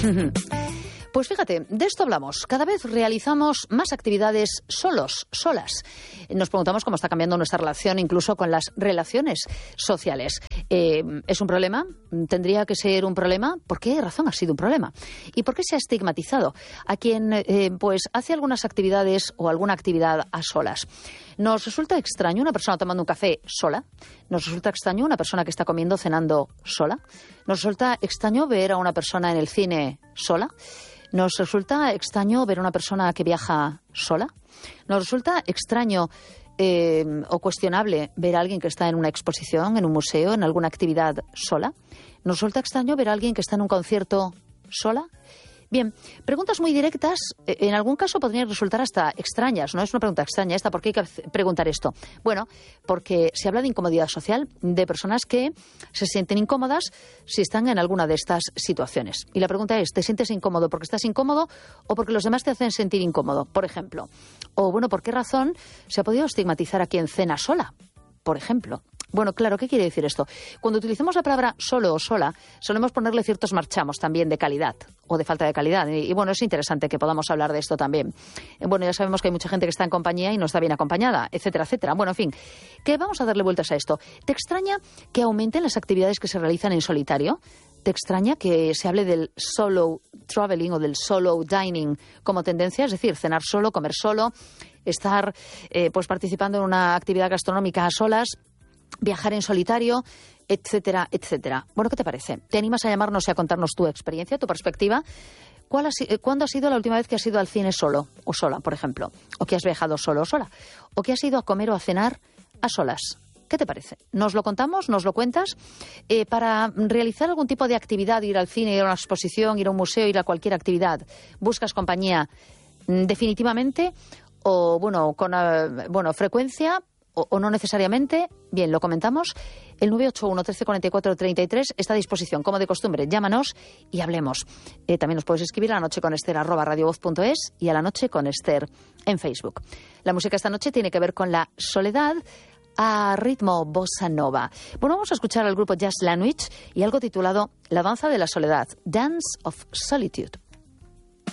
Pues fíjate, de esto hablamos. Cada vez realizamos más actividades solos, solas. Nos preguntamos cómo está cambiando nuestra relación incluso con las relaciones sociales. ¿Es un problema? ¿Tendría que ser un problema? ¿Por qué razón ha sido un problema? ¿Y por qué se ha estigmatizado a quien pues hace algunas actividades o alguna actividad a solas? ¿Nos resulta extraño una persona tomando un café sola? ¿Nos resulta extraño una persona que está comiendo, cenando sola? ¿Nos resulta extraño ver a una persona en el cine sola? ¿Nos resulta extraño ver a una persona que viaja sola? ¿Nos resulta extraño o cuestionable ver a alguien que está en una exposición, en un museo, en alguna actividad sola? ¿Nos resulta extraño ver a alguien que está en un concierto sola? Bien, preguntas muy directas, en algún caso podrían resultar hasta extrañas, ¿no? Es una pregunta extraña esta, ¿por qué hay que preguntar esto? Bueno, porque se habla de incomodidad social, de personas que se sienten incómodas si están en alguna de estas situaciones. Y la pregunta es, ¿te sientes incómodo porque estás incómodo o porque los demás te hacen sentir incómodo, por ejemplo? O bueno, ¿por qué razón se ha podido estigmatizar a quien cena sola, por ejemplo? Bueno, claro, ¿qué quiere decir esto? Cuando utilicemos la palabra solo o sola, solemos ponerle ciertos marchamos también de calidad o de falta de calidad. Y bueno, es interesante que podamos hablar de esto también. Bueno, ya sabemos que hay mucha gente que está en compañía y no está bien acompañada, etcétera, etcétera. Bueno, en fin, que vamos a darle vueltas a esto. ¿Te extraña que aumenten las actividades que se realizan en solitario? ¿Te extraña que se hable del solo traveling o del solo dining como tendencia? Es decir, cenar solo, comer solo, estar pues participando en una actividad gastronómica a solas, viajar en solitario, etcétera, etcétera. Bueno, ¿qué te parece? ¿Te animas a llamarnos y a contarnos tu experiencia, tu perspectiva? ¿Cuándo ha sido la última vez que has ido al cine solo o sola, por ejemplo? ¿O que has viajado solo o sola? ¿O que has ido a comer o a cenar a solas? ¿Qué te parece? ¿Nos lo contamos? ¿Nos lo cuentas? Para realizar algún tipo de actividad, ir al cine, ir a una exposición, ir a un museo, ir a cualquier actividad, ¿buscas compañía definitivamente? ¿O con frecuencia? O no necesariamente? Bien, lo comentamos. El 981 1344 33 está a disposición, como de costumbre. Llámanos y hablemos. También nos puedes escribir a lanocheconester@radiovoz.es y a La Noche con Ester en Facebook. La música esta noche tiene que ver con la soledad a ritmo bossa nova. Bueno, vamos a escuchar al grupo Jazz Language y algo titulado La danza de la soledad, Dance of Solitude.